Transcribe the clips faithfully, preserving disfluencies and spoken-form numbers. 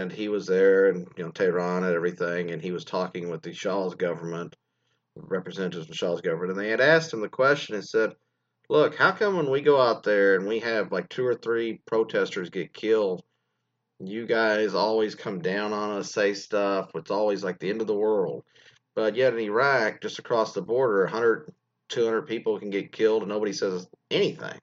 and he was there, and you know Tehran and everything, and he was talking with the Shah's government, representatives from Shah's government, and they had asked him the question and said, "Look, how come when we go out there and we have like two or three protesters get killed, you guys always come down on us, say stuff. It's always like the end of the world. But yet in Iraq, just across the border, one hundred, two hundred people can get killed and nobody says anything."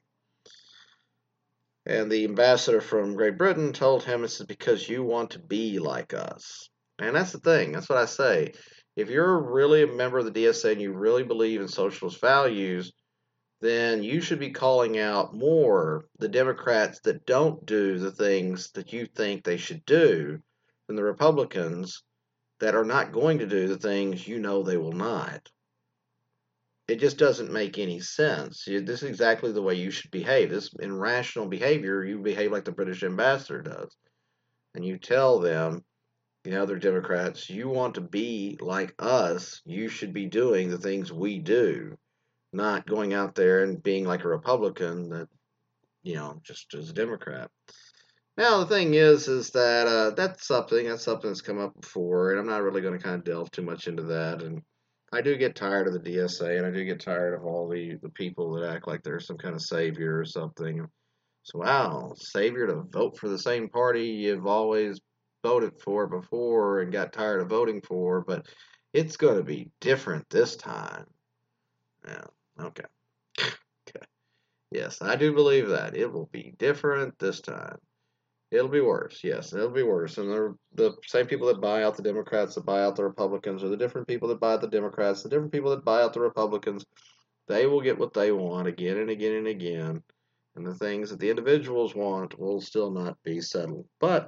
And the ambassador from Great Britain told him, "This is because you want to be like us." And that's the thing. That's what I say. If you're really a member of the D S A and you really believe in socialist values, then you should be calling out more the Democrats that don't do the things that you think they should do than the Republicans that are not going to do the things you know they will not. It just doesn't make any sense. This is exactly the way you should behave. This in rational behavior, you behave like the British ambassador does. And you tell them, the other Democrats, you want to be like us, you should be doing the things we do, not going out there and being like a Republican that, you know, just as a Democrat. Now the thing is, is that uh, that's something that's something that's come up before, and I'm not really going to kind of delve too much into that. And I do get tired of the D S A, and I do get tired of all the the people that act like they're some kind of savior or something. So wow, savior to vote for the same party you've always voted for before and got tired of voting for, but it's going to be different this time. Yeah. Okay. Okay. Yes, I do believe that. It will be different this time. It'll be worse. Yes, it'll be worse. And the the same people that buy out the Democrats that buy out the Republicans, or the different people that buy out the Democrats, the different people that buy out the Republicans, they will get what they want again and again and again. And the things that the individuals want will still not be settled. But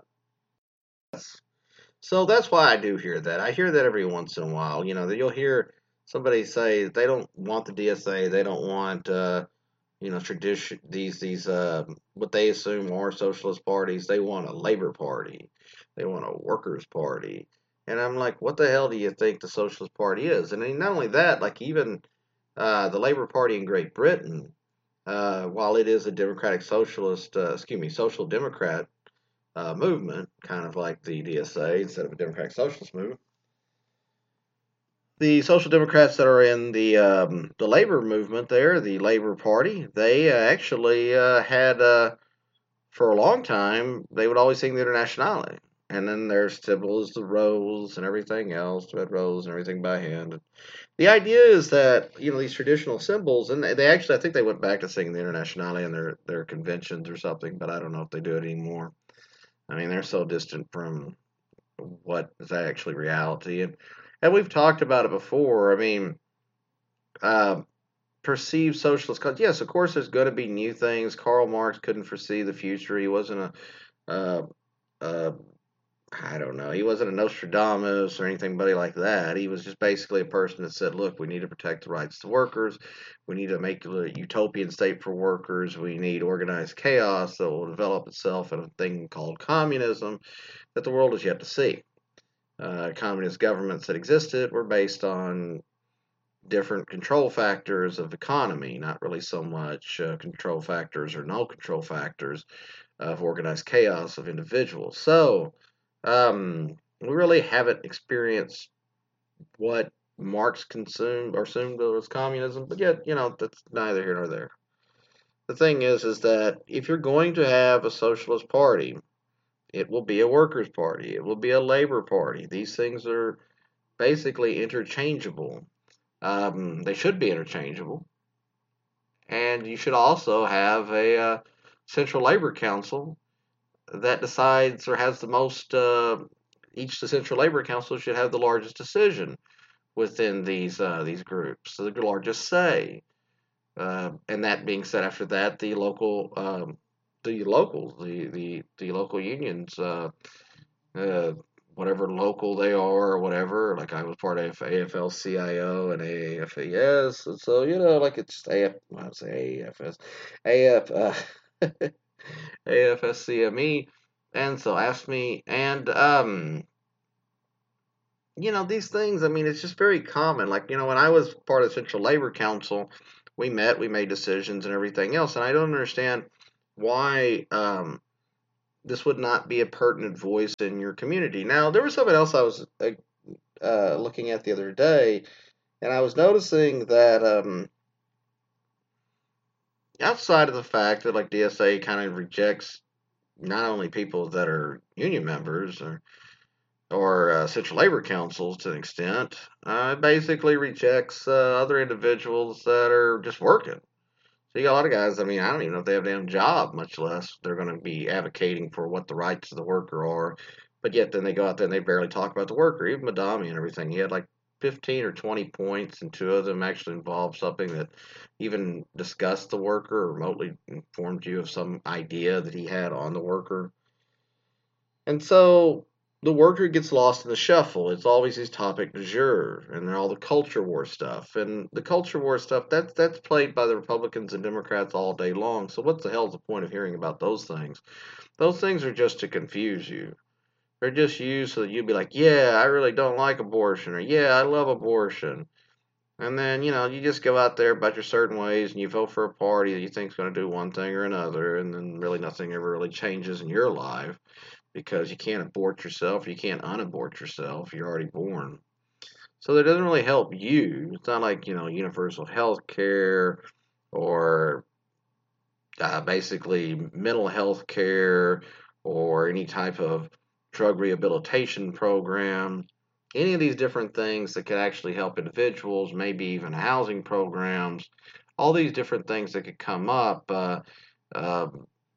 so that's why I do hear that. I hear that every once in a while. You know, that you'll hear somebody say they don't want the D S A, they don't want uh, you know, tradition these these uh what they assume are socialist parties. They want a labor party. They want a workers party. And I'm like, what the hell do you think the Socialist Party is? And not only that, like even uh, the Labor Party in Great Britain, uh, while it is a democratic socialist, uh, excuse me, social democrat uh, movement, kind of like the D S A instead of a democratic socialist movement, the Social Democrats that are in the um, the labor movement there, the Labor Party, they uh, actually uh, had uh, for a long time they would always sing the Internationale, and then there's symbols, the rolls, and everything else, red rolls and everything by hand. And the idea is that you know these traditional symbols, and they, they actually I think they went back to singing the Internationale in their their conventions or something, but I don't know if they do it anymore. I mean, they're so distant from what is actually reality, and and we've talked about it before. I mean, uh, perceived socialist cause. Yes, of course, there's going to be new things. Karl Marx couldn't foresee the future. He wasn't a, uh, uh, I don't know. He wasn't a Nostradamus or anything buddy like that. He was just basically a person that said, look, we need to protect the rights of workers. We need to make a utopian state for workers. We need organized chaos that will develop itself in a thing called communism that the world has yet to see. Uh, communist governments that existed were based on different control factors of economy, not really so much uh, control factors or no control factors of organized chaos of individuals. So um, we really haven't experienced what Marx consumed or assumed was communism, but yet, you know, that's neither here nor there. The thing is, is that if you're going to have a socialist party, it will be a workers' party. It will be a labor party. These things are basically interchangeable. Um, they should be interchangeable. And you should also have a uh, central labor council that decides or has the most. Uh, each the central labor council should have the largest decision within these uh, these groups, so the largest say. Uh, and that being said, after that, the local um, the locals, the the the local unions. Uh, uh, whatever local they are or whatever. Like I was part of A F L C I O and A A F A S, and so you know, like it's just A F. Well, I would say A F S, A F, uh, A F S C M E, and so ask me, and um, you know, these things. I mean, it's just very common. Like you know, when I was part of Central Labor Council, we met, we made decisions and everything else, and I don't understand why um this would not be a pertinent voice in your community. Now, there was something else I was uh, uh, looking at the other day, and I was noticing that um, outside of the fact that like D S A kind of rejects not only people that are union members or or uh, central labor councils to an extent, uh, it basically rejects uh, other individuals that are just working. So you got a lot of guys. I mean, I don't even know if they have a damn job, much less they're going to be advocating for what the rights of the worker are. But yet, then they go out there and they barely talk about the worker. Even Madami and everything, he had like fifteen or twenty points, and two of them actually involved something that even discussed the worker or remotely informed you of some idea that he had on the worker. And so the worker gets lost in the shuffle. It's always his topic du jour, and all the culture war stuff. And the culture war stuff, that's that's played by the Republicans and Democrats all day long. So what the hell's the point of hearing about those things? Those things are just to confuse you. They're just used so that you'd be like, yeah, I really don't like abortion, or yeah, I love abortion. And then, you know, you just go out there about your certain ways and you vote for a party that you think's going to do one thing or another, and then really nothing ever really changes in your life because you can't abort yourself, you can't unabort yourself, you're already born. So that doesn't really help you. It's not like, you know, universal health care or uh, basically mental health care or any type of drug rehabilitation program. Any of these different things that could actually help individuals, maybe even housing programs, all these different things that could come up. Uh, uh,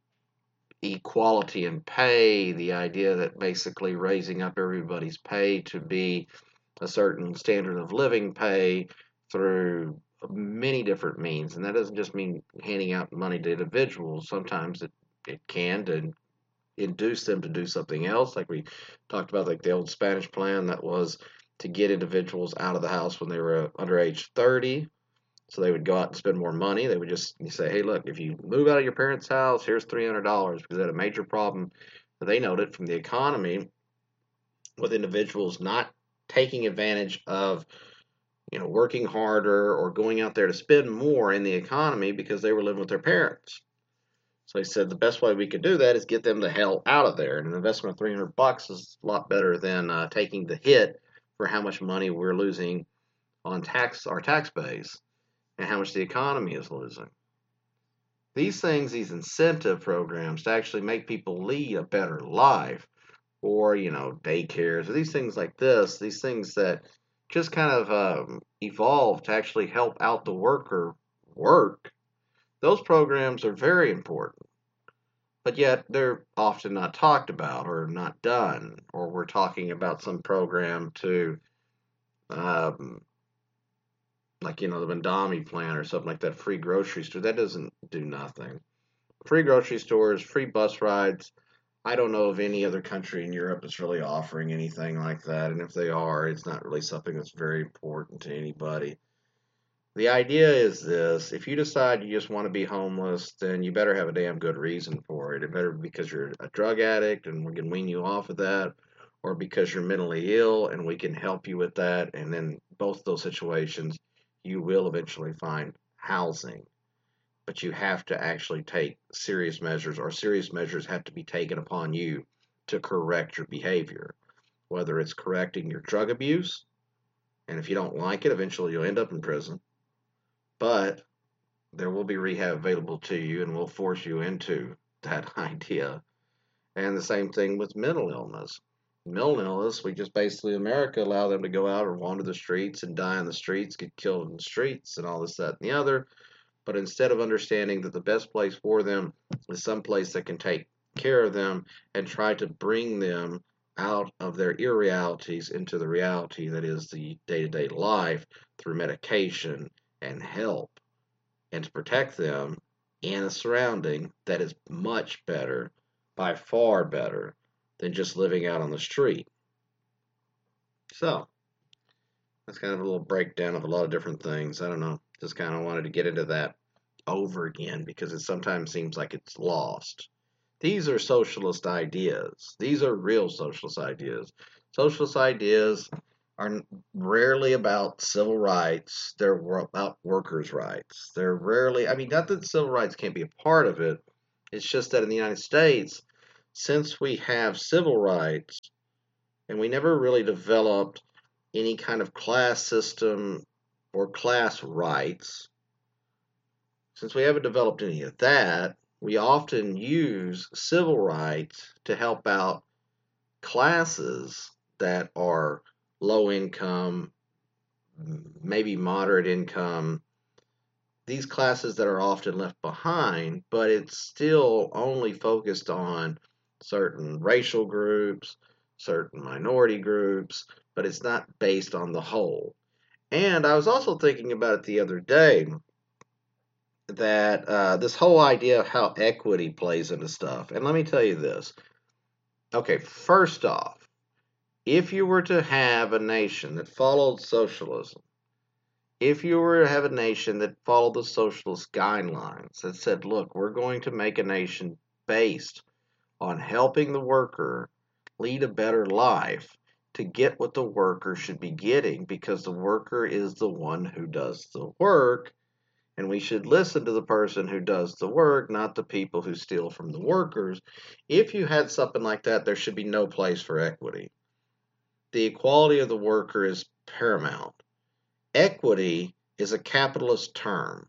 equality in pay, the idea that basically raising up everybody's pay to be a certain standard of living pay through many different means. And that doesn't just mean handing out money to individuals. Sometimes it, it can to induce them to do something else. Like we talked about, like the old Spanish plan that was to get individuals out of the house when they were under age thirty. So they would go out and spend more money. They would just say, hey, look, if you move out of your parents' house, here's three hundred dollars because they had a major problem that they noted from the economy with individuals not taking advantage of, you know, working harder or going out there to spend more in the economy because they were living with their parents. So he said the best way we could do that is get them the hell out of there. And an investment of three hundred bucks is a lot better than uh, taking the hit for how much money we're losing on tax our tax base and how much the economy is losing. These things, these incentive programs to actually make people lead a better life, or, you know, daycares, or these things like this, these things that just kind of um, evolve to actually help out the worker work, those programs are very important. But yet they're often not talked about or not done, or we're talking about some program to um, like, you know, the Mandami plan or something like that, free grocery store. That doesn't do nothing. Free grocery stores, free bus rides. I don't know of any other country in Europe that's really offering anything like that. And if they are, it's not really something that's very important to anybody. The idea is this: if you decide you just want to be homeless, then you better have a damn good reason for it. It better be because you're a drug addict and we can wean you off of that, or because you're mentally ill and we can help you with that. And then both those situations, you will eventually find housing. But you have to actually take serious measures, or serious measures have to be taken upon you to correct your behavior, whether it's correcting your drug abuse. And if you don't like it, eventually you'll end up in prison. But there will be rehab available to you, and we'll force you into that idea. And the same thing with mental illness. Mental illness, we just basically, America, allow them to go out or wander the streets and die in the streets, get killed in the streets, and all this, that, and the other. But instead of understanding that the best place for them is some place that can take care of them and try to bring them out of their irrealities into the reality that is the day-to-day life through medication and help, and to protect them in a surrounding that is much better, by far better, than just living out on the street. So, that's kind of a little breakdown of a lot of different things. I don't know. Just kind of wanted to get into that over again because it sometimes seems like it's lost. These are socialist ideas. These are real socialist ideas. Socialist ideas are rarely about civil rights. They're about workers' rights. They're rarely, I mean, not that civil rights can't be a part of it. It's just that in the United States, since we have civil rights and we never really developed any kind of class system or class rights, since we haven't developed any of that, we often use civil rights to help out classes that are low income, maybe moderate income, these classes that are often left behind, but it's still only focused on certain racial groups, certain minority groups, but it's not based on the whole. And I was also thinking about it the other day that uh, this whole idea of how equity plays into stuff. And let me tell you this. Okay, first off, if you were to have a nation that followed socialism, if you were to have a nation that followed the socialist guidelines that said, look, we're going to make a nation based on helping the worker lead a better life to get what the worker should be getting because the worker is the one who does the work, and we should listen to the person who does the work, not the people who steal from the workers. If you had something like that, there should be no place for equity. The equality of the worker is paramount. Equity is a capitalist term.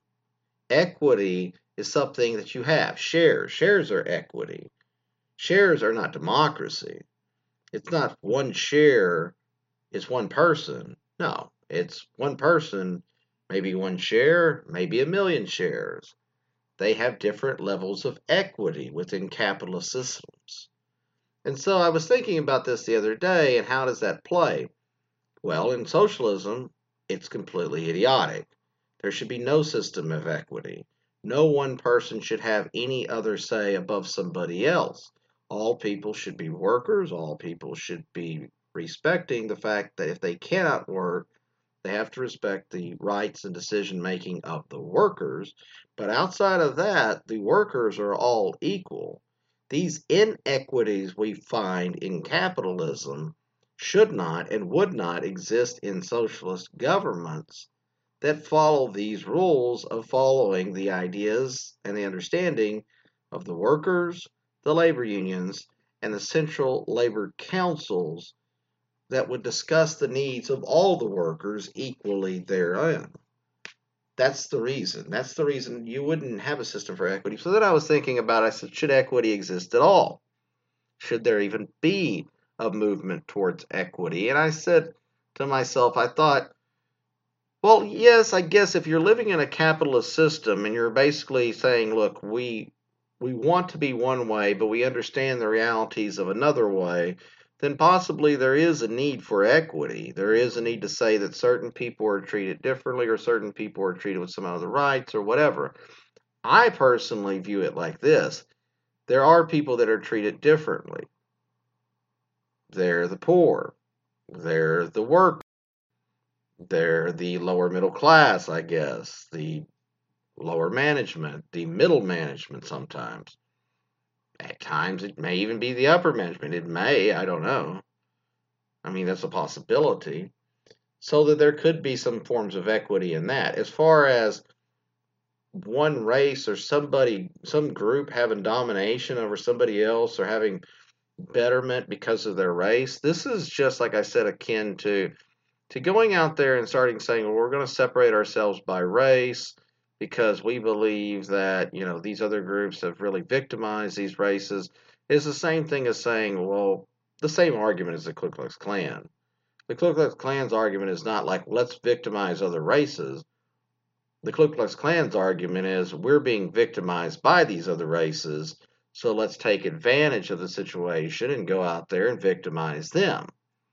Equity is something that you have. Shares. Shares are equity. Shares are not democracy. It's not one share is one person. No, it's one person, maybe one share, maybe a million shares. They have different levels of equity within capitalist systems. And so I was thinking about this the other day, and how does that play? Well, in socialism, it's completely idiotic. There should be no system of equity. No one person should have any other say above somebody else. All people should be workers. All people should be respecting the fact that if they cannot work, they have to respect the rights and decision making of the workers. But outside of that, the workers are all equal. These inequities we find in capitalism should not and would not exist in socialist governments that follow these rules of following the ideas and the understanding of the workers, the labor unions, and the central labor councils that would discuss the needs of all the workers equally therein. That's the reason. That's the reason you wouldn't have a system for equity. So then I was thinking about, I said, should equity exist at all? Should there even be a movement towards equity? And I said to myself, I thought, well, yes, I guess if you're living in a capitalist system and you're basically saying, look, we we want to be one way, but we understand the realities of another way, then possibly there is a need for equity. There is a need to say that certain people are treated differently or certain people are treated with some other rights or whatever. I personally view it like this. There are people that are treated differently. They're the poor. They're the workers. They're the lower middle class, I guess. The lower management, the middle management sometimes. At times it may even be the upper management. It may, I don't know. I mean, that's a possibility. So that there could be some forms of equity in that. As far as one race or somebody, some group having domination over somebody else or having betterment because of their race, this is just, like I said, akin to to going out there and starting saying, well, we're going to separate ourselves by race because we believe that, you know, these other groups have really victimized these races, is the same thing as saying, well, the same argument as the Ku Klux Klan. The Ku Klux Klan's argument is not like, let's victimize other races. The Ku Klux Klan's argument is, we're being victimized by these other races, so let's take advantage of the situation and go out there and victimize them.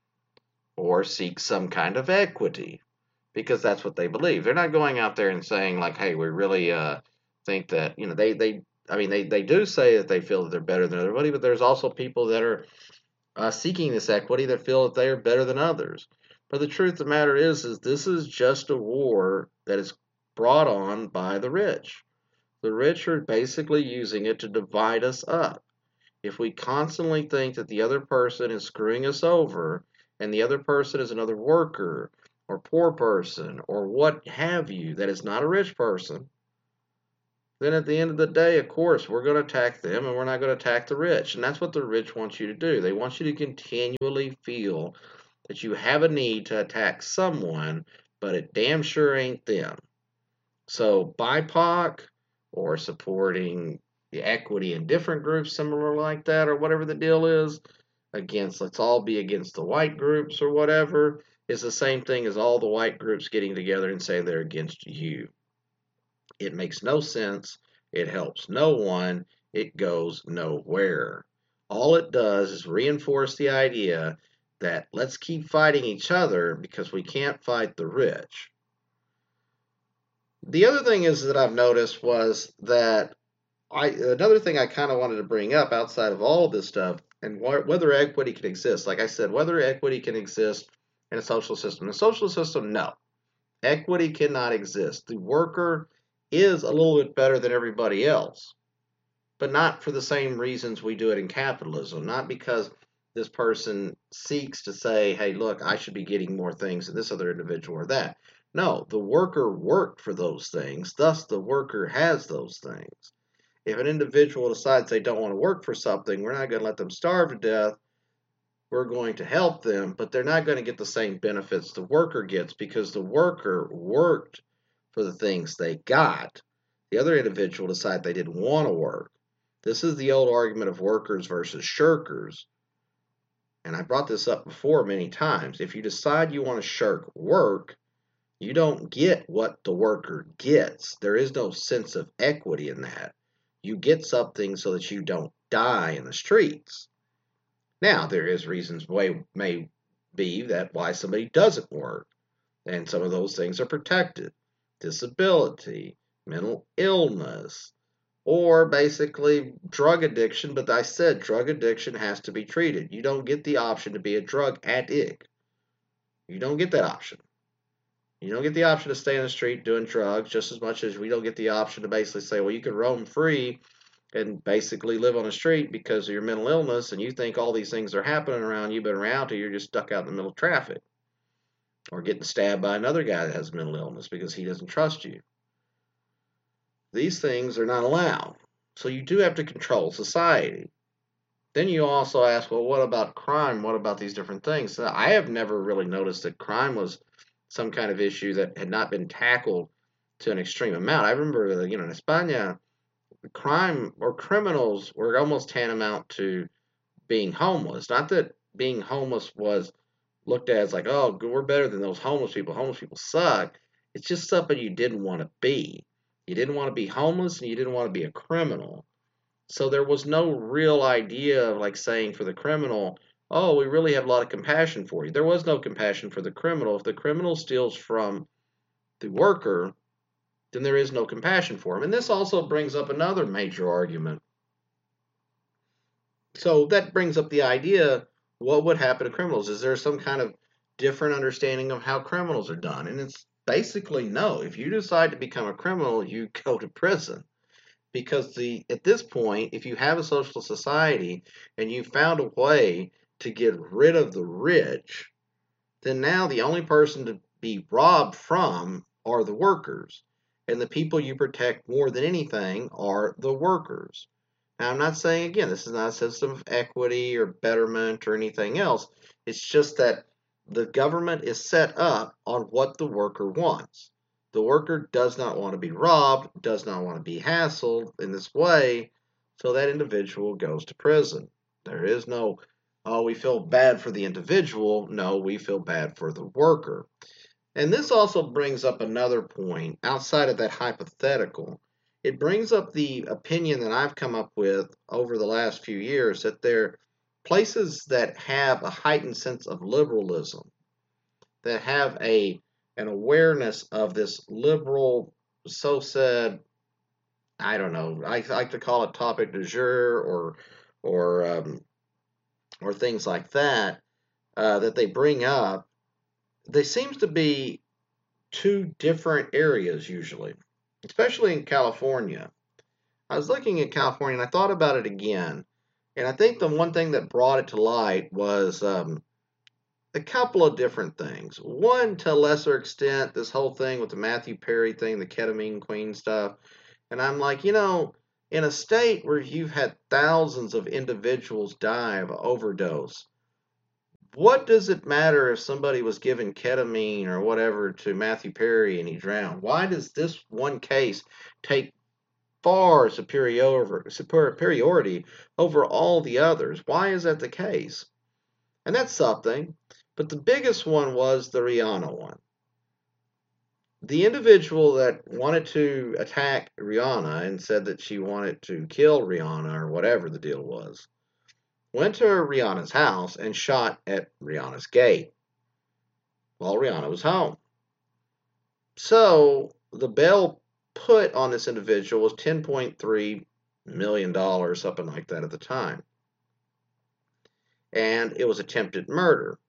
Or seek some kind of equity, because that's what they believe. They're not going out there and saying like, "Hey, we really uh, think that," you know, they they I mean they they do say that they feel that they're better than everybody, but there's also people that are uh, seeking this equity that feel that they are better than others. But the truth of the matter is, is this is just a war that is brought on by the rich. The rich are basically using it to divide us up. If we constantly think that the other person is screwing us over and the other person is another worker or poor person or what have you that is not a rich person, then at the end of the day, of course, we're going to attack them and we're not going to attack the rich. And that's what the rich want you to do. They want you to continually feel that you have a need to attack someone, but it damn sure ain't them. So B I P O C or supporting the equity in different groups similar like that or whatever the deal is, against let's all be against the white groups or whatever, is the same thing as all the white groups getting together and saying they're against you. It makes no sense. It helps no one. It goes nowhere. All it does is reinforce the idea that let's keep fighting each other because we can't fight the rich. The other thing is that I've noticed was that I another thing I kind of wanted to bring up outside of all of this stuff and wh- whether equity can exist. Like I said, whether equity can exist in a social system. In a social system, no. Equity cannot exist. The worker is a little bit better than everybody else, but not for the same reasons we do it in capitalism. Not because this person seeks to say, hey, look, I should be getting more things than this other individual or that. No, the worker worked for those things, thus the worker has those things. If an individual decides they don't want to work for something, we're not going to let them starve to death. We're going to help them, but they're not going to get the same benefits the worker gets because the worker worked for the things they got. The other individual decided they didn't want to work. This is the old argument of workers versus shirkers. And I brought this up before many times. If you decide you want to shirk work, you don't get what the worker gets. There is no sense of equity in that. You get something so that you don't die in the streets. Now, there is reasons why may be that why somebody doesn't work, and some of those things are protected. Disability, mental illness, or basically drug addiction, but I said drug addiction has to be treated. You don't get the option to be a drug addict. You don't get that option. You don't get the option to stay in the street doing drugs just as much as we don't get the option to basically say, well, you can roam free and basically live on the street because of your mental illness and you think all these things are happening around you, but in reality, you're just stuck out in the middle of traffic or getting stabbed by another guy that has mental illness because he doesn't trust you. These things are not allowed. So you do have to control society. Then you also ask, well, what about crime? What about these different things? I have never really noticed that crime was some kind of issue that had not been tackled to an extreme amount. I remember, you know, in España, crime or criminals were almost tantamount to being homeless. Not that being homeless was looked at as like, oh, we're better than those homeless people. Homeless people suck. It's just something you didn't want to be. You didn't want to be homeless and you didn't want to be a criminal. So there was no real idea of like saying for the criminal, oh, we really have a lot of compassion for you. There was no compassion for the criminal. If the criminal steals from the worker, then there is no compassion for him. And this also brings up another major argument. So that brings up the idea, what would happen to criminals? Is there some kind of different understanding of how criminals are done? And it's basically no. If you decide to become a criminal, you go to prison. Because the at this point, if you have a social society and you found a way to get rid of the rich, then now the only person to be robbed from are the workers. And the people you protect more than anything are the workers. Now, I'm not saying, again, this is not a system of equity or betterment or anything else. It's just that the government is set up on what the worker wants. The worker does not want to be robbed, does not want to be hassled in this way, so that individual goes to prison. There is no, oh, we feel bad for the individual. No, we feel bad for the worker. And this also brings up another point outside of that hypothetical. It brings up the opinion that I've come up with over the last few years that there are places that have a heightened sense of liberalism, that have a an awareness of this liberal, so said, I don't know, I like to call it topic du jour or or um, or things like that uh, that they bring up. There seems to be two different areas usually, especially in California. I was looking at California and I thought about it again, and I think the one thing that brought it to light was um, a couple of different things. One, to a lesser extent, this whole thing with the Matthew Perry thing, the ketamine queen stuff, And I'm like, you know, in a state where you've had thousands of individuals die of overdose, what does it matter if somebody was given ketamine or whatever to Matthew Perry and he drowned? Why does this one case take far superior, superiority over all the others? Why is that the case? And that's something. But the biggest one was the Rihanna one. The individual that wanted to attack Rihanna and said that she wanted to kill Rihanna or whatever the deal was, went to Rihanna's house and shot at Rihanna's gate while Rihanna was home. So the bail put on this individual was ten point three million dollars, something like that at the time. And it was attempted murder.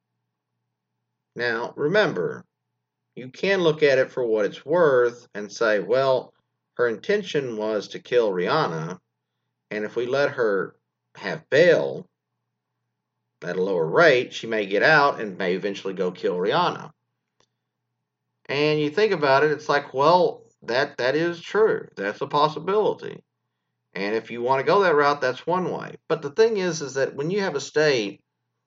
Now, remember, you can look at it for what it's worth and say, well, her intention was to kill Rihanna, and if we let her have bail at a lower rate, she may get out and may eventually go kill Rihanna. And you think about it, it's like, well, that that is true. That's a possibility. And if you want to go that route, that's one way. But the thing is, is that when you have a state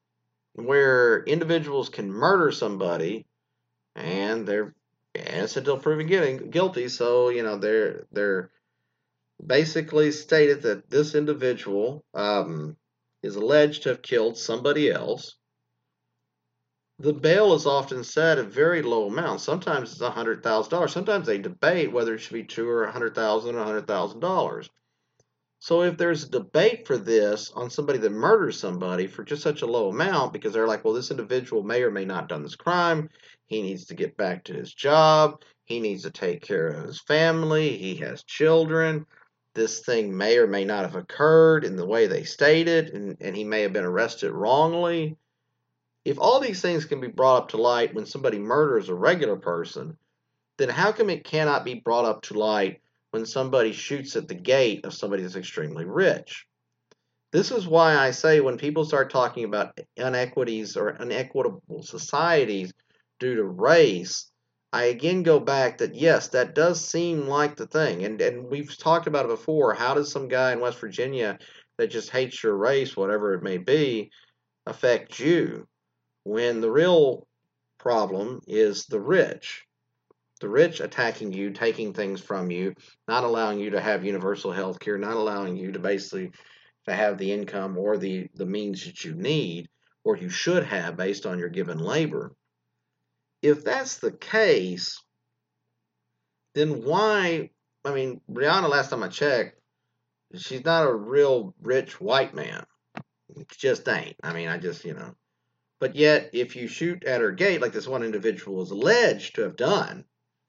where individuals can murder somebody and they're innocent until proven getting guilty, so you know they're they're basically stated that this individual um, is alleged to have killed somebody else. The bail is often set at very low amounts. Sometimes it's a hundred thousand dollars. Sometimes they debate whether it should be two or a hundred thousand or a hundred thousand dollars. So if there's a debate for this on somebody that murders somebody for just such a low amount, because they're like, well, this individual may or may not have done this crime, he needs to get back to his job, he needs to take care of his family, he has children, this thing may or may not have occurred in the way they stated, and, and he may have been arrested wrongly. If all these things can be brought up to light when somebody murders a regular person, then how come it cannot be brought up to light when somebody shoots at the gate of somebody that's extremely rich? This is why I say when people start talking about inequities or unequitable societies due to race, I again go back that yes, that does seem like the thing. And, and we've talked about it before. How does some guy in West Virginia that just hates your race, whatever it may be, affect you? When the real problem is the rich. The rich attacking you, taking things from you, not allowing you to have universal health care, not allowing you to basically to have the income or the, the means that you need or you should have based on your given labor. If that's the case, then why, I mean, Rihanna, last time I checked, she's not a real rich white man. It just ain't. I mean, I just, you know. But yet, if you shoot at her gate, like this one individual is alleged to have done,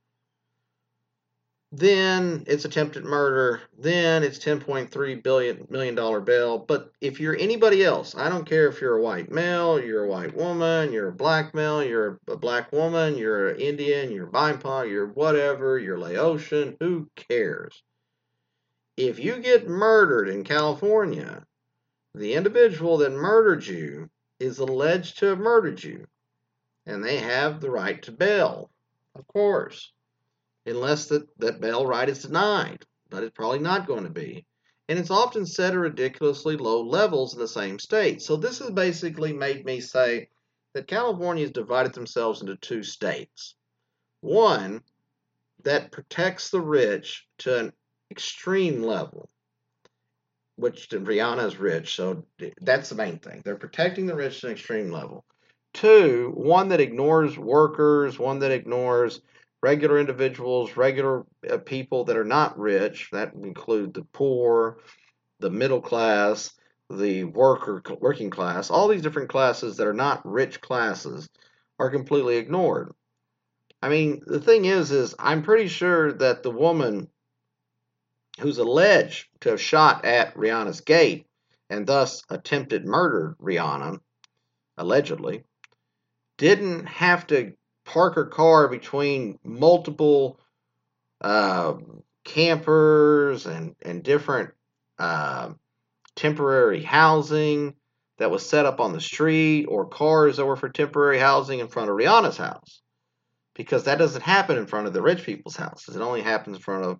then it's attempted murder, then it's ten point three million dollars bail. But if you're anybody else, I don't care if you're a white male, you're a white woman, you're a black male, you're a black woman, you're an Indian, you're Bimpa, you're whatever, you're Laotian, who cares? If you get murdered in California, the individual that murdered you is alleged to have murdered you, and they have the right to bail, of course. Unless that, that bail right is denied, but it's probably not going to be. And it's often set at ridiculously low levels in the same state. So this has basically made me say that California has divided themselves into two states. One that protects the rich to an extreme level, which Rihanna is rich, so that's the main thing. They're protecting the rich to an extreme level. Two, one that ignores workers, one that ignores regular individuals, regular uh, people that are not rich. That include the poor, the middle class, the worker working class. All these different classes that are not rich classes are completely ignored. I mean, the thing is, is I'm pretty sure that the woman who's alleged to have shot at Rihanna's gate and thus attempted murder Rihanna, allegedly, didn't have to park her car between multiple uh, campers and, and different uh, temporary housing that was set up on the street or cars that were for temporary housing in front of Rihanna's house. Because that doesn't happen in front of the rich people's houses. It only happens in front of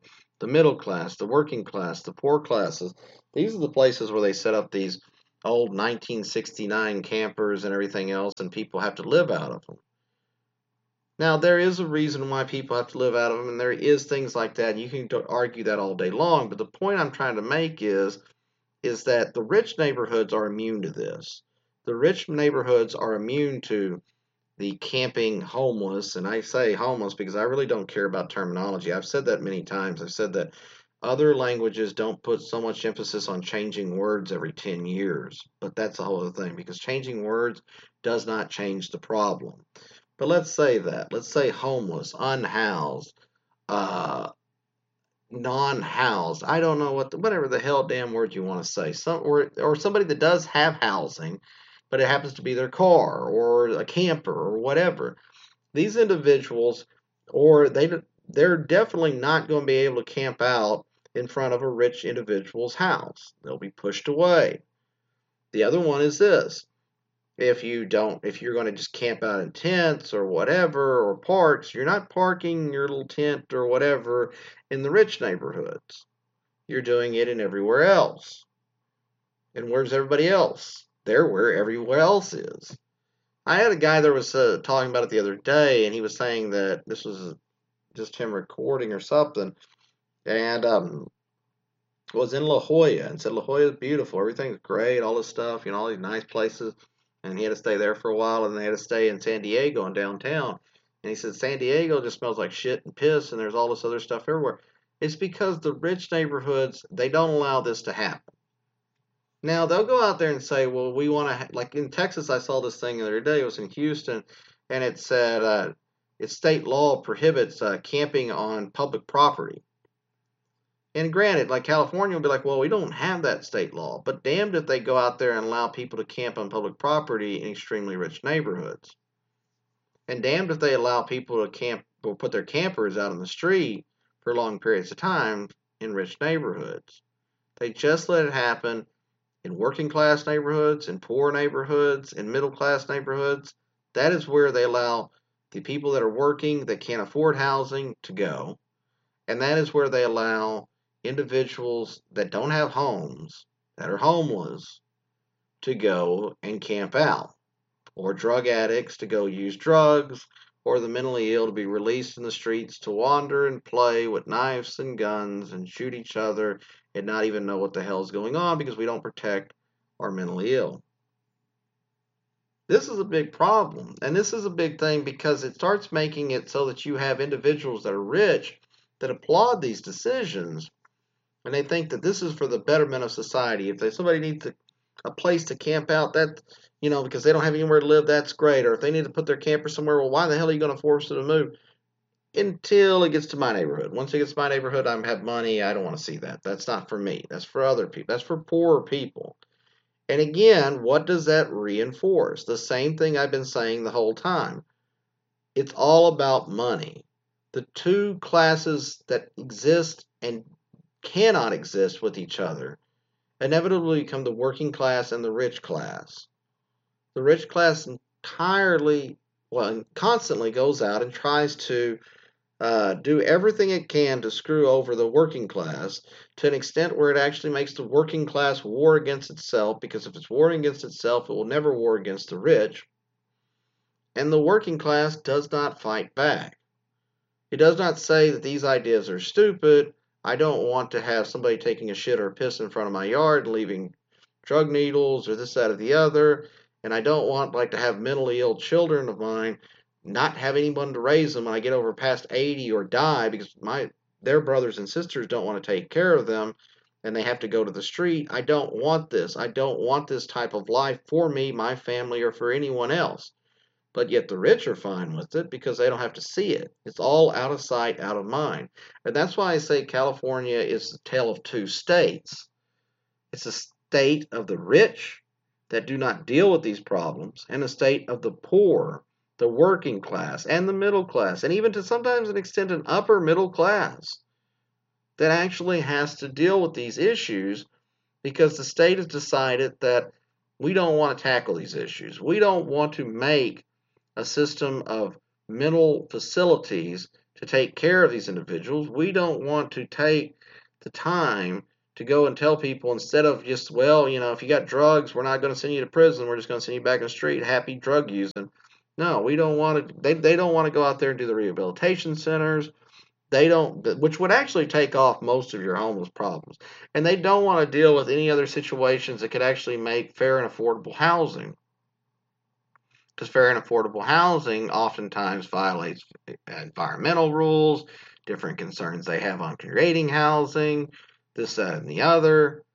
the middle class, the working class, the poor classes. These are the places where they set up these old nineteen sixty-nine campers and everything else, and people have to live out of them. Now, there is a reason why people have to live out of them, and there is things like that, and you can argue that all day long, but the point I'm trying to make is, is that the rich neighborhoods are immune to this. The rich neighborhoods are immune to the camping homeless, and I say homeless because I really don't care about terminology. I've said that many times. I've said that other languages don't put so much emphasis on changing words every ten years, but that's a whole other thing because changing words does not change the problem. But let's say that. Let's say homeless, unhoused, uh, non-housed. I don't know what, the, whatever the hell damn word you want to say. Some or or somebody that does have housing, but it happens to be their car or a camper or whatever. These individuals, or they they're definitely not going to be able to camp out in front of a rich individual's house. They'll be pushed away. The other one is this. If you don't, if you're going to just camp out in tents or whatever, or parks, you're not parking your little tent or whatever in the rich neighborhoods. You're doing it in everywhere else. And where's everybody else? They're where everywhere else is. I had a guy that was uh, talking about it the other day, and he was saying that this was just him recording or something, and um, was in La Jolla, and said La Jolla is beautiful, everything's great, all this stuff, you know, all these nice places. And he had to stay there for a while, and they had to stay in San Diego and downtown. And he said San Diego just smells like shit and piss, and there's all this other stuff everywhere. It's because the rich neighborhoods, they don't allow this to happen. Now, they'll go out there and say, well, we want to, like in Texas, I saw this thing the other day, it was in Houston, and it said, uh, its state law prohibits uh, camping on public property. And granted, like California will be like, well, we don't have that state law. But damned if they go out there and allow people to camp on public property in extremely rich neighborhoods. And damned if they allow people to camp or put their campers out on the street for long periods of time in rich neighborhoods. They just let it happen in working class neighborhoods, in poor neighborhoods, in middle class neighborhoods. That is where they allow the people that are working that can't afford housing to go. And that is where they allow individuals that don't have homes, that are homeless, to go and camp out, or drug addicts to go use drugs, or the mentally ill to be released in the streets to wander and play with knives and guns and shoot each other and not even know what the hell is going on because we don't protect our mentally ill. This is a big problem, and this is a big thing because it starts making it so that you have individuals that are rich that applaud these decisions, and they think that this is for the betterment of society. If they, somebody needs a, a place to camp out, that, you know, because they don't have anywhere to live, that's great. Or if they need to put their camper somewhere, well, why the hell are you going to force them to move? Until it gets to my neighborhood. Once it gets to my neighborhood, I have money. I don't want to see that. That's not for me. That's for other people. That's for poorer people. And again, what does that reinforce? The same thing I've been saying the whole time. It's all about money. The two classes that exist and cannot exist with each other inevitably become the working class and the rich class. The rich class entirely, well, constantly goes out and tries to uh, do everything it can to screw over the working class to an extent where it actually makes the working class war against itself, because if it's warring against itself, it will never war against the rich. And the working class does not fight back. It does not say that these ideas are stupid. I don't want to have somebody taking a shit or a piss in front of my yard and leaving drug needles or this, that, or the other. And I don't want like to have mentally ill children of mine not have anyone to raise them when I get over past eighty or die because my their brothers and sisters don't want to take care of them and they have to go to the street. I don't want this. I don't want this type of life for me, my family, or for anyone else. But yet the rich are fine with it because they don't have to see it. It's all out of sight, out of mind. And that's why I say California is the tale of two states. It's a state of the rich that do not deal with these problems, and a state of the poor, the working class, and the middle class, and even to sometimes an extent an upper middle class that actually has to deal with these issues because the state has decided that we don't want to tackle these issues. We don't want to make a system of mental facilities to to take care of these individuals. We don't want to take the time to go and tell people, instead of just, well, you know, if you got drugs, we're not going to send you to prison. We're just going to send you back in the street, happy drug using. No, we don't want to. They, they don't want to go out there and do the rehabilitation centers. They don't, which would actually take off most of your homeless problems. And they don't want to deal with any other situations that could actually make fair and affordable housing. Because fair and affordable housing oftentimes violates environmental rules, different concerns they have on creating housing, this, that, and the other.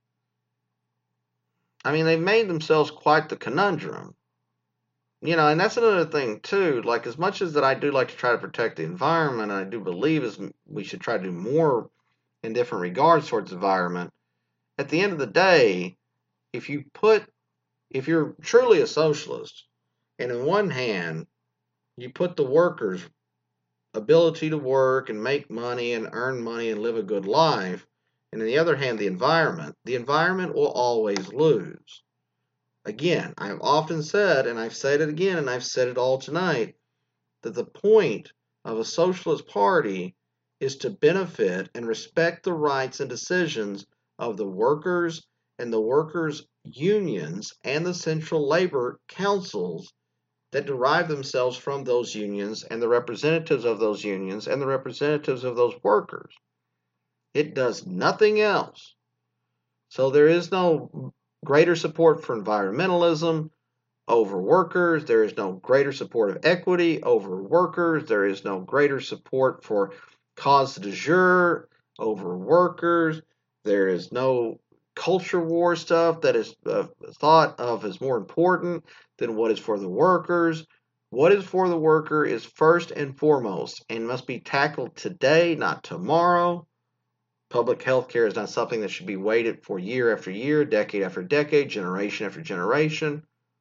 I mean, they've made themselves quite the conundrum. You know, and that's another thing, too. Like, as much as that I do like to try to protect the environment, I do believe is we should try to do more in different regards towards the environment. At the end of the day, if you put, if you're truly a socialist, and in one hand, you put the workers' ability to work and make money and earn money and live a good life, and on the other hand, the environment, the environment will always lose. Again, I've often said, and I've said it again, and I've said it all tonight, that the point of a socialist party is to benefit and respect the rights and decisions of the workers and the workers' unions and the central labor councils that derive themselves from those unions and the representatives of those unions and the representatives of those workers. It does nothing else. So there is no greater support for environmentalism over workers. There is no greater support of equity over workers. There is no greater support for cause du jour over workers. There is no culture war stuff that is uh, thought of as more important than what is for the workers. What is for the worker is first and foremost and must be tackled today, not tomorrow. Public health care is not something that should be waited for year after year, decade after decade, generation after generation.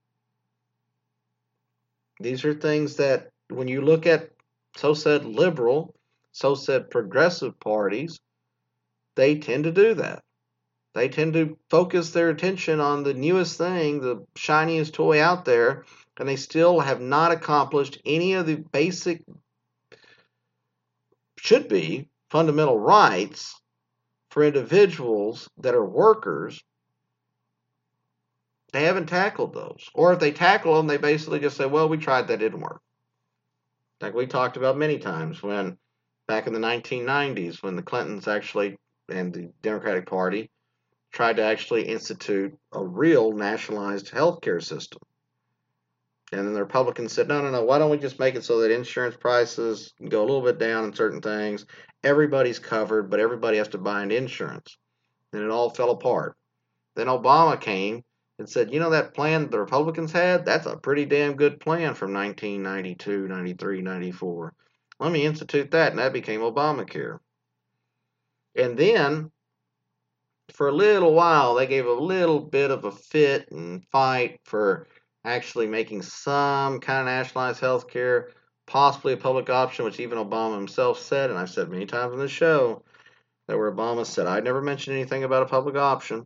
These are things that, when you look at so-said liberal, so-said progressive parties, they tend to do that. They tend to focus their attention on the newest thing, the shiniest toy out there, and they still have not accomplished any of the basic, should be, fundamental rights for individuals that are workers. They haven't tackled those. Or if they tackle them, they basically just say, well, we tried, that didn't work. Like we talked about many times when, back in the nineteen nineties, when the Clintons actually, and the Democratic Party, tried to actually institute a real nationalized healthcare system. And then the Republicans said, no, no, no, why don't we just make it so that insurance prices go a little bit down in certain things? Everybody's covered, but everybody has to buy into insurance. And it all fell apart. Then Obama came and said, you know, that plan the Republicans had, that's a pretty damn good plan from nineteen ninety-two, ninety-three, ninety-four. Let me institute that, and that became Obamacare. And then, for a little while, they gave a little bit of a fit and fight for actually making some kind of nationalized health care, possibly a public option, which even Obama himself said, and I've said many times on this show, that where Obama said, I never mentioned anything about a public option.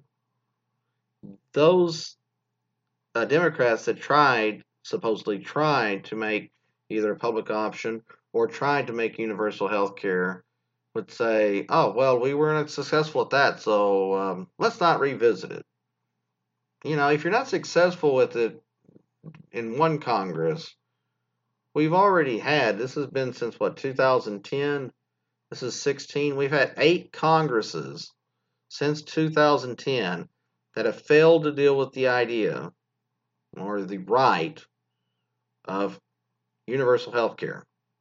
Those uh, Democrats that tried, supposedly tried to make either a public option or tried to make universal health care would say, oh, well, we weren't successful at that, so um, let's not revisit it. You know, if you're not successful with it in one Congress, we've already had, this has been since, what, two thousand ten? This is sixteen. We've had eight Congresses since two thousand ten that have failed to deal with the idea or the right of universal health care.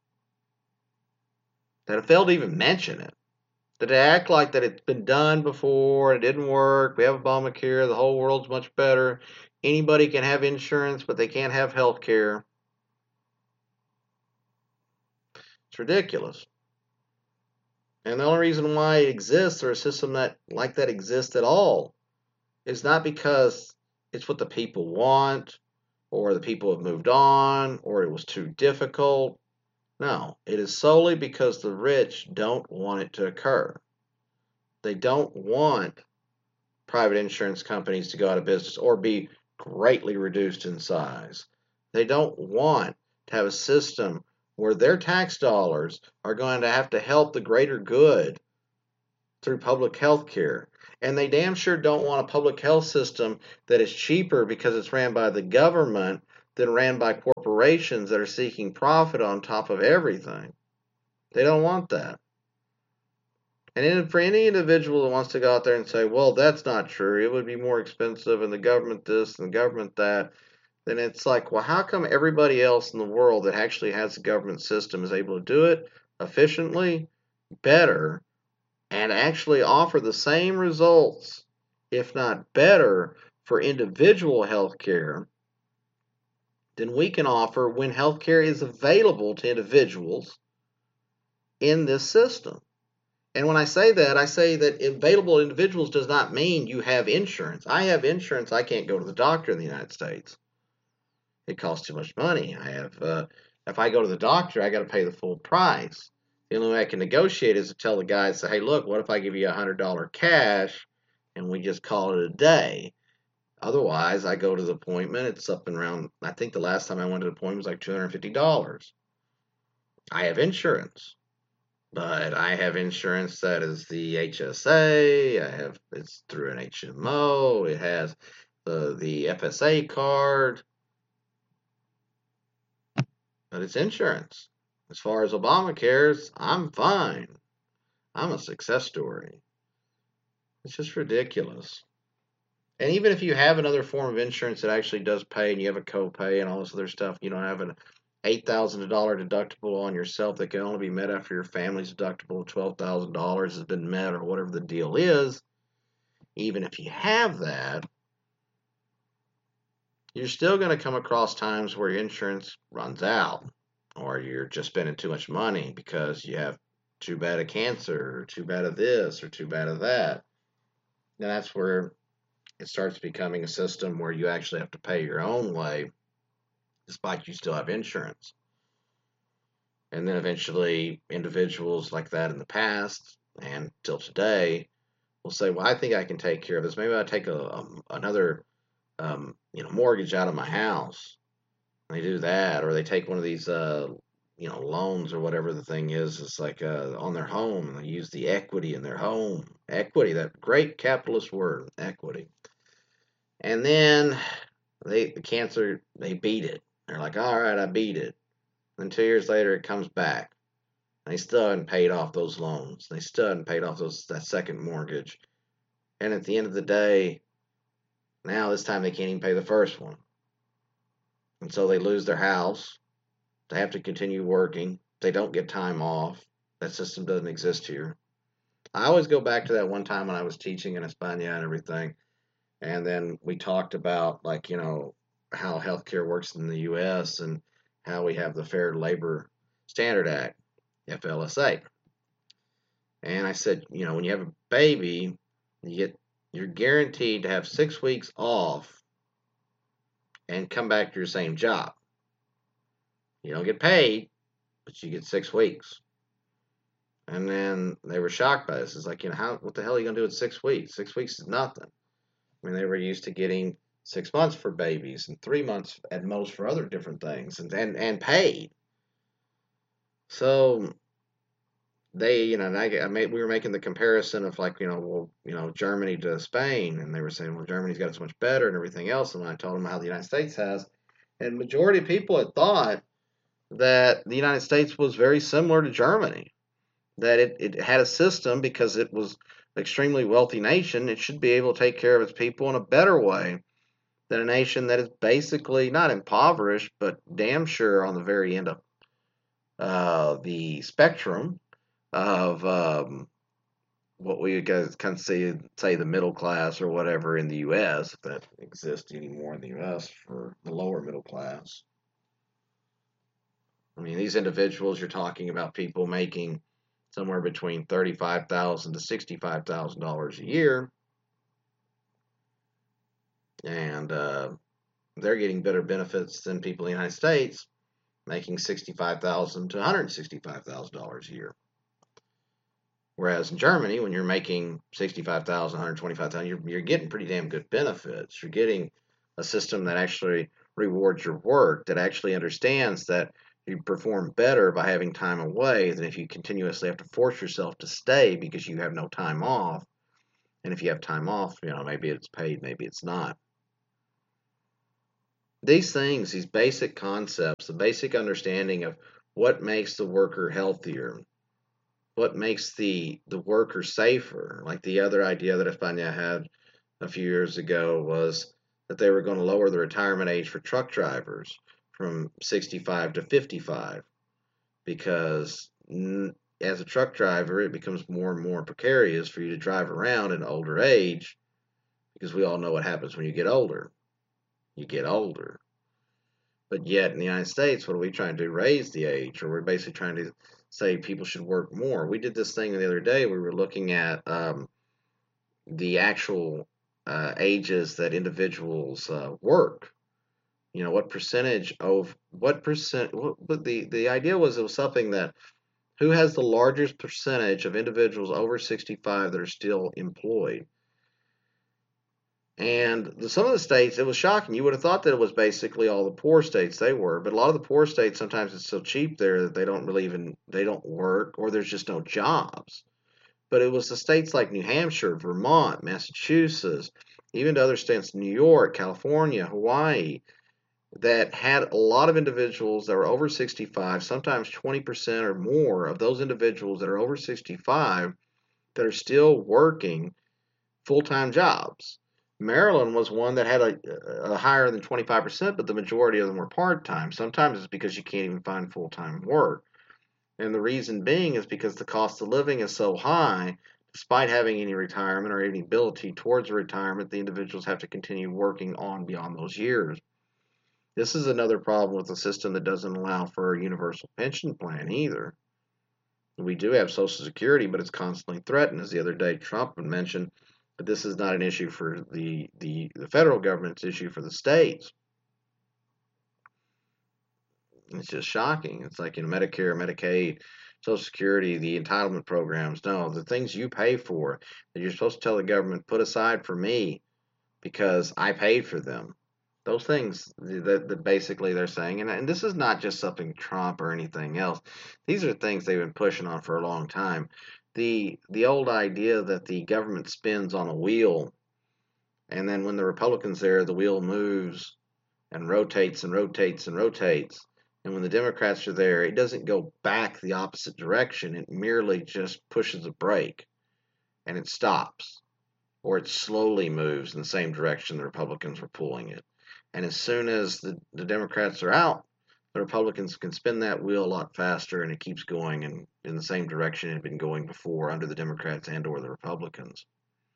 That have failed to even mention it. That they act like that it's been done before, it didn't work, we have Obamacare, the whole world's much better, anybody can have insurance, but they can't have health care. It's ridiculous. And the only reason why it exists, or a system that like that exists at all, is not because it's what the people want, or the people have moved on, or it was too difficult. No, it is solely because the rich don't want it to occur. They don't want private insurance companies to go out of business or be greatly reduced in size. They don't want to have a system where their tax dollars are going to have to help the greater good through public health care. And they damn sure don't want a public health system that is cheaper because it's ran by the government than ran by corporations that are seeking profit on top of everything. They don't want that. And for any individual that wants to go out there and say, well, that's not true, it would be more expensive and the government this and the government that, then it's like, well, how come everybody else in the world that actually has a government system is able to do it efficiently, better, and actually offer the same results, if not better, for individual health care than we can offer when health care is available to individuals in this system? And when I say that, I say that available individuals does not mean you have insurance. I have insurance. I can't go to the doctor in the United States. It costs too much money. I have, uh, if I go to the doctor, I got to pay the full price. The only way I can negotiate is to tell the guy, say, hey, look, what if I give you a one hundred dollars cash and we just call it a day? Otherwise, I go to the appointment. It's up and around, I think the last time I went to the appointment was like two hundred fifty dollars. I have insurance. But I have insurance that is the H S A. I have it's through an H M O. It has the the F S A card. But it's insurance. As far as Obamacare's, I'm fine. I'm a success story. It's just ridiculous. And even if you have another form of insurance that actually does pay and you have a copay and all this other stuff, you don't have an eight thousand dollars deductible on yourself that can only be met after your family's deductible of twelve thousand dollars has been met or whatever the deal is, even if you have that, you're still going to come across times where your insurance runs out or you're just spending too much money because you have too bad of cancer or too bad of this or too bad of that. And that's where it starts becoming a system where you actually have to pay your own way despite you still have insurance. And then eventually individuals like that in the past and till today will say, well, I think I can take care of this. Maybe I'll take a, a another um, you know, mortgage out of my house. And they do that, or they take one of these uh, you know, loans or whatever the thing is. It's like uh, on their home, and they use the equity in their home. Equity, that great capitalist word, equity. And then they the cancer, they beat it. They're like, all right, I beat it. And two years later, it comes back. They still haven't paid off those loans. They still haven't paid off those that second mortgage. And at the end of the day, now this time they can't even pay the first one. And so they lose their house. They have to continue working. They don't get time off. That system doesn't exist here. I always go back to that one time when I was teaching in España and everything. And then we talked about, like, you know, how healthcare works in the U S and how we have the Fair Labor Standard Act, F L S A. And I said, you know, when you have a baby, you get you're guaranteed to have six weeks off and come back to your same job. You don't get paid, but you get six weeks. And then they were shocked by this. It's like, you know, how what the hell are you gonna do in six weeks? Six weeks is nothing. I mean, they were used to getting six months for babies and three months at most for other different things, and and, and paid. So they, you know, and I, I made, we were making the comparison of, like, you know, well, you know, Germany to Spain, and they were saying, well, Germany's got so much better and everything else, and I told them how the United States has, and majority of people had thought that the United States was very similar to Germany, that it, it had a system because it was an extremely wealthy nation. It should be able to take care of its people in a better way than a nation that is basically not impoverished, but damn sure on the very end of uh, the spectrum of um, what we guys kind of say, say the middle class or whatever in the U S, if that exists anymore in the U S for the lower middle class. I mean, these individuals, you're talking about people making somewhere between thirty-five thousand dollars to sixty-five thousand dollars a year, and uh, they're getting better benefits than people in the United States making sixty-five thousand dollars to one hundred sixty-five thousand dollars a year. Whereas in Germany, when you're making sixty-five thousand dollars, one hundred twenty-five thousand dollars, you're, you're getting pretty damn good benefits. You're getting a system that actually rewards your work, that actually understands that You perform better by having time away than if you continuously have to force yourself to stay because you have no time off. And if you have time off, you know, maybe it's paid, maybe it's not. These things, these basic concepts, the basic understanding of what makes the worker healthier, what makes the the worker safer. Like the other idea that España had a few years ago was that they were going to lower the retirement age for truck drivers from sixty-five to fifty-five because as a truck driver, it becomes more and more precarious for you to drive around at an older age because we all know what happens when you get older. You get older. But yet in the United States, what are we trying to do? Raise the age, or we're basically trying to say people should work more. We did this thing the other day. We were looking at um, the actual uh, ages that individuals uh, work. You know, what percentage of what percent? What, but the the idea was it was something that who has the largest percentage of individuals over sixty-five that are still employed. And the, some of the states, it was shocking. You would have thought that it was basically all the poor states they were, but a lot of the poor states sometimes it's so cheap there that they don't really even they don't work or there's just no jobs. But it was the states like New Hampshire, Vermont, Massachusetts, even to other states, New York, California, Hawaii, that had a lot of individuals that were over sixty-five, sometimes twenty percent or more of those individuals that are over sixty-five that are still working full-time jobs. Maryland was one that had a, a higher than twenty-five percent, but the majority of them were part-time. Sometimes it's because you can't even find full-time work. And the reason being is because the cost of living is so high, despite having any retirement or any ability towards retirement, the individuals have to continue working on beyond those years. This is another problem with a system that doesn't allow for a universal pension plan either. We do have Social Security, but it's constantly threatened. As the other day Trump mentioned, but this is not an issue for the, the, the federal government, it's an issue for the states. It's just shocking. It's like, you know, Medicare, Medicaid, Social Security, the entitlement programs. No, the things you pay for that you're supposed to tell the government, put aside for me because I paid for them. Those things that, that basically they're saying, and, and this is not just something Trump or anything else. These are things they've been pushing on for a long time. The the old idea that the government spins on a wheel, and then when the Republicans there, the wheel moves and rotates and rotates and rotates. And when the Democrats are there, it doesn't go back the opposite direction. It merely just pushes a brake and it stops, or it slowly moves in the same direction the Republicans were pulling it. And as soon as the, the Democrats are out, the Republicans can spin that wheel a lot faster, and it keeps going in, in the same direction it had been going before under the Democrats and or the Republicans.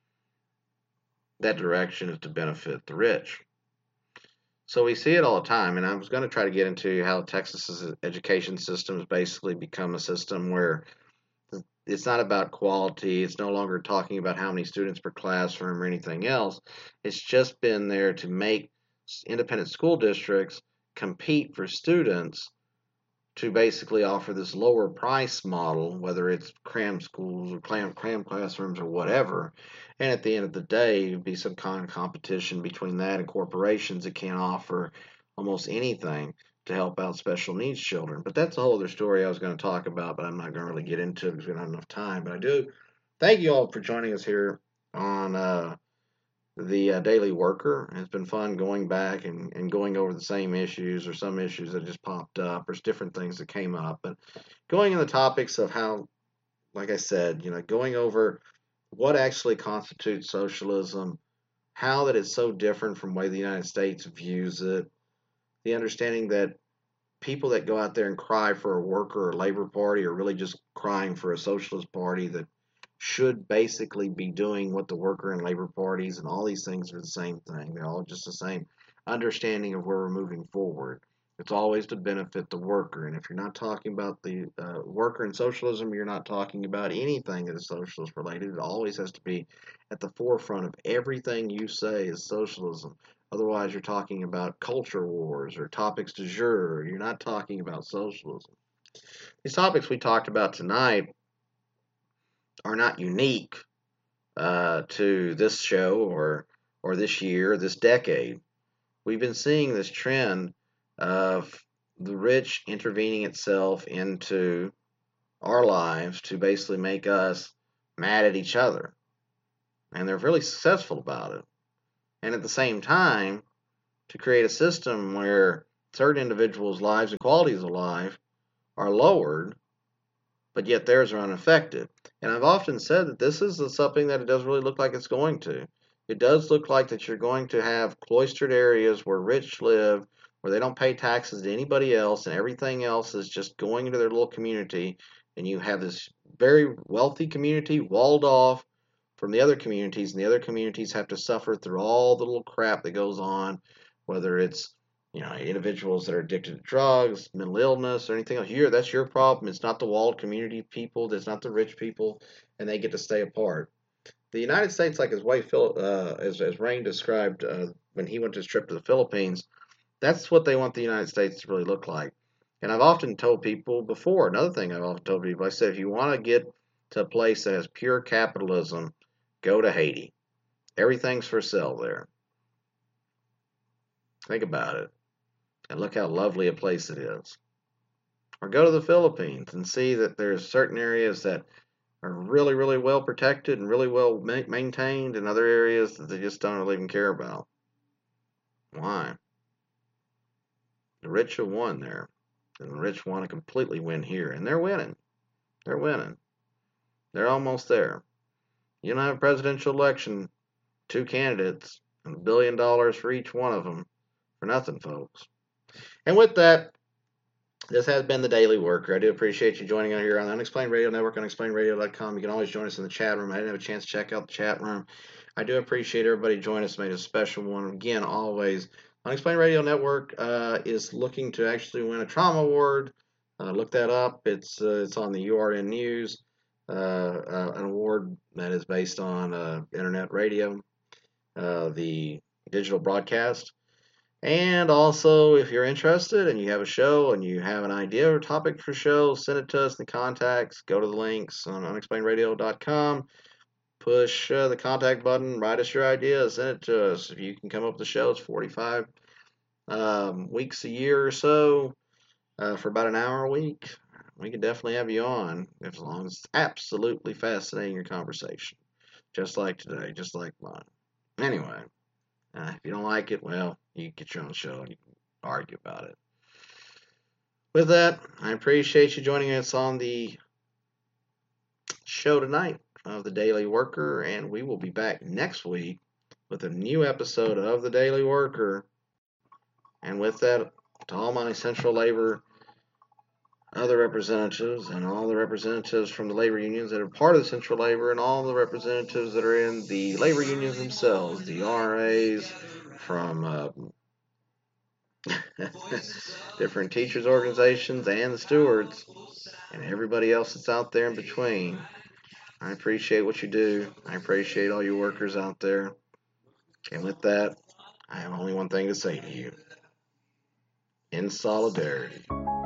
That direction is to benefit the rich. So we see it all the time, and I was going to try to get into how Texas's education system has basically become a system where it's not about quality. It's no longer talking about how many students per classroom or anything else. It's just been there to make independent school districts compete for students to basically offer this lower price model, whether it's cram schools or cram, cram classrooms or whatever. And at the end of the day, it'd be some kind of competition between that and corporations that can't offer almost anything to help out special needs children. But that's a whole other story I was going to talk about, but I'm not going to really get into it because we don't have enough time. But I do thank you all for joining us here on uh, the uh, Daily Worker. It's been fun going back and, and going over the same issues or some issues that just popped up or different things that came up. But going in the topics of how, like I said, you know, going over what actually constitutes socialism, how that it's so different from the way the United States views it, the understanding that people that go out there and cry for a worker or labor party are really just crying for a socialist party that should basically be doing what the worker and labor parties and all these things are the same thing. They're all just the same understanding of where we're moving forward. It's always to benefit the worker. And if you're not talking about the uh, worker and socialism, you're not talking about anything that is socialist related. It always has to be at the forefront of everything you say is socialism. Otherwise, you're talking about culture wars or topics du jour. You're not talking about socialism. These topics we talked about tonight are not unique uh, to this show or or this year, this decade. We've been seeing this trend of the rich intervening itself into our lives to basically make us mad at each other. And they're really successful about it. And at the same time, to create a system where certain individuals' lives and qualities of life are lowered, but yet theirs are unaffected. And I've often said that this is something that it does really look like it's going to. It does look like that you're going to have cloistered areas where rich live, where they don't pay taxes to anybody else, and everything else is just going into their little community. And you have this very wealthy community walled off from the other communities, and the other communities have to suffer through all the little crap that goes on, whether it's you know individuals that are addicted to drugs, mental illness, or anything else. Here, that's your problem. It's not the walled community people. It's not the rich people, and they get to stay apart. The United States, like his wife, Phil, uh, as as Rain described uh, when he went his trip to the Philippines, that's what they want the United States to really look like. And I've often told people before. Another thing I've often told people, I said, if you want to get to a place that has pure capitalism, go to Haiti. Everything's for sale there. Think about it. And look how lovely a place it is. Or go to the Philippines and see that there's certain areas that are really, really well protected and really well ma- maintained, and other areas that they just don't really even care about. Why? The rich have won there, and the rich want to completely win here, and they're winning. They're winning. They're almost there. You don't have a presidential election, two candidates, and a billion dollars for each one of them for nothing, folks. And with that, this has been the Daily Worker. I do appreciate you joining us here on the Unexplained Radio Network, unexplained radio dot com. You can always join us in the chat room. I didn't have a chance to check out the chat room. I do appreciate everybody joining us. Made a special one. Again, always, Unexplained Radio Network uh, is looking to actually win a trauma award. Uh, look that up. It's uh, it's on the U R N News, uh, uh, an award that is based on uh, internet radio, uh, the digital broadcast. And also, if you're interested and you have a show and you have an idea or topic for a show, send it to us in the contacts. Go to the links on unexplained radio dot com. Push uh, the contact button. Write us your ideas. Send it to us. If you can come up with a show, it's forty-five um, weeks a year or so uh, for about an hour a week. We can definitely have you on as long as it's absolutely fascinating your conversation. Just like today, just like mine. Anyway. Uh, if you don't like it, well, you get your own show and you can argue about it. With that, I appreciate you joining us on the show tonight of the Daily Worker, and we will be back next week with a new episode of the Daily Worker. And with that, to all my Central Labor other representatives and all the representatives from the labor unions that are part of the Central Labor and all the representatives that are in the labor unions themselves, the R As from uh, different teachers organizations and the stewards and everybody else that's out there in between. I appreciate what you do. I appreciate all you workers out there. And with that, I have only one thing to say to you. In solidarity.